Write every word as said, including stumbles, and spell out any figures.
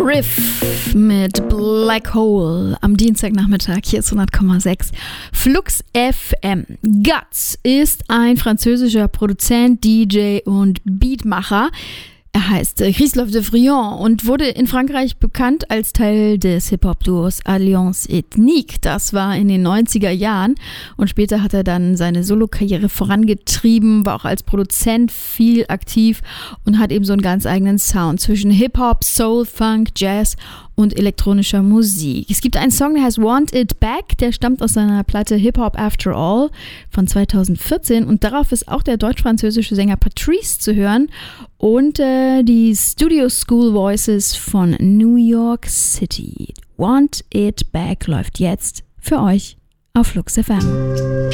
Riff mit Black Hole am Dienstagnachmittag, hier ist hundert Komma sechs Flux F M. Guts ist ein französischer Produzent, D J und Beatmacher. Er heißt Christophe de Frion und wurde in Frankreich bekannt als Teil des Hip-Hop-Duos Alliance Ethnique. Das war in den neunziger Jahren und später hat er dann seine Solo-Karriere vorangetrieben, war auch als Produzent viel aktiv und hat eben so einen ganz eigenen Sound zwischen Hip-Hop, Soul, Funk, Jazz und elektronischer Musik. Es gibt einen Song, der heißt Want It Back, der stammt aus seiner Platte Hip Hop After All von zweitausendvierzehn und darauf ist auch der deutsch-französische Sänger Patrice zu hören und äh, die Studio School Voices von New York City. Want It Back läuft jetzt für euch auf Flux F M.